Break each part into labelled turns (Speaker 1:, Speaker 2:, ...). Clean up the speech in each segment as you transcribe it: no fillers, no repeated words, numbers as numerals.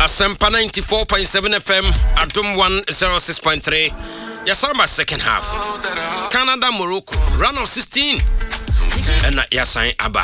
Speaker 1: Asempa 94.7 FM, Adum 106.3. Yasamba second half. Canada, Morocco, round of 16. And Yasan Abba.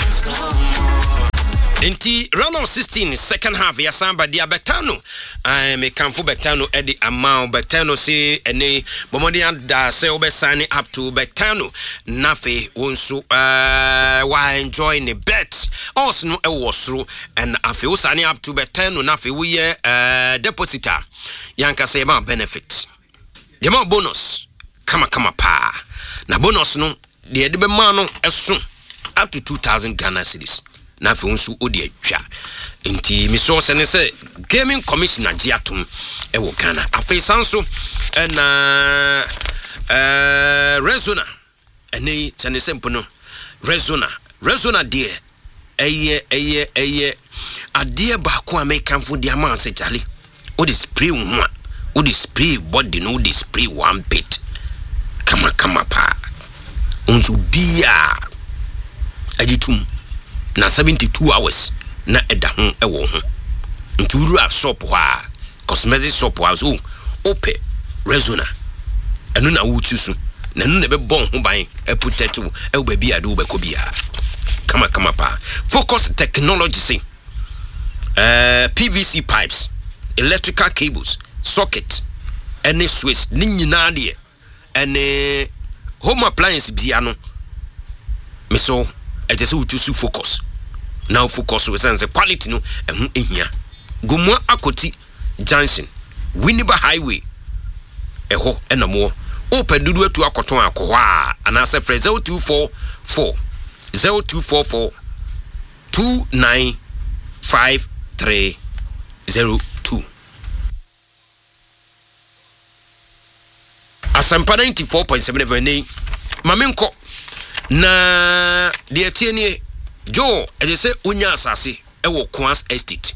Speaker 1: Inti round of 16, second half, Yasamba dia Betano. I may come for Betano Eddie Amau Betano say any Bomodian da say signing up to Betano. Nafe won't why enjoying the bet. Also no was through and Afe signing up to Betano Nafe we depositor. Yanka say about benefits. The more bonus kama pa. Na bonus no the edebemano esun up to 2,000 Ghana cedis. Na fe unsu odi atwa nti mi so se ne se gaming commissioner giatum e wo Ghana afi sanso na Rezona ene se ne sempo no Rezona de eye ade ba ko amekanfo de ama se jale o de spray ho o de spray body no de spray one bit kama pa unsu bia agitum na 72 hours na eda ho ewo ho nturu a soap wa cosmetic soap wa so ope Rezona enu na wo chusu na enu na be bon ho ban eputatu e ba bia de wo beko bia kama pa focus technology say PVC pipes, electrical cables, socket any switch ni nyina de any home appliance bia no me so just to focus. Now focus with sense quality no ehia. Gomwa Akoti Junction, Winneba Highway. Eho enamo. Open dudu to akoton akohwa anase frɛ 0244 295302. Asempa 94.7 FM Mamenko na de atienie jo e say unya asase e wo Kwans Estate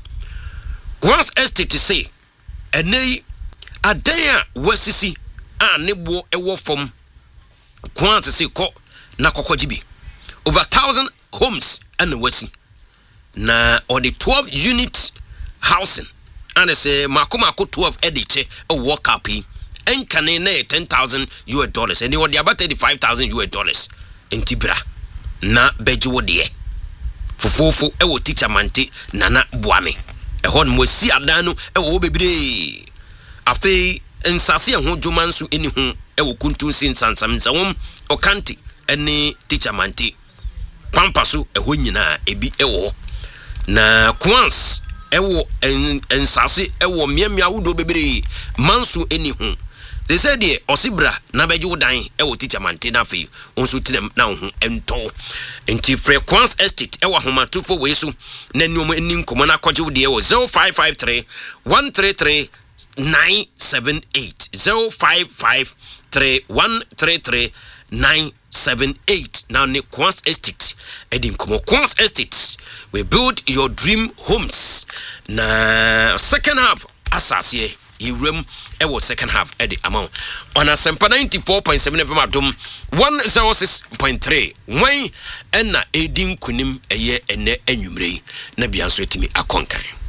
Speaker 1: say enei adan a wasisi a nebo e wo fom Kwans say ko na kokojibi over 1,000 homes and wasi na or the 12 unit housing and say makomako 12 ediche e work up enkane na $10,000 and they were about $35,000 Intibra na bejo de fofofo e wo teacher mante nana boame e hon mo si adanu e wo bebre afi nsase ho dwuma nso eni ho e wo kuntun sin sansam nsawom okanti eni teacher mante pampaso e ho nyina ebi e wo na Kwans e wo nsase e wo miamia wo do bebre manso eni ho. They said the Osibra na beju dan e wo teacher mante na fe onso tinem na ho ento enti frɛ Kwans Estate e wa homa tufo we so na nnuom eni nkomo na kɔgye wo de e wo 0553 133 978 0553 133 978 now ne Kwans Estate edi nkomo Kwans Estate we build your dream homes na second half asase Irum ewo second half edit amount on Asempa 94.7 FM Adum 106.3 when enna edin kunim eye ene enwumrei na bia so etimi akonkan